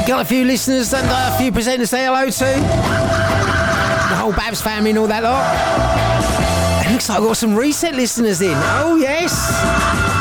Got a few listeners and a few presenters to say hello to. The whole Babs family and all that lot. It looks like I've got some reset listeners in. Oh, yes.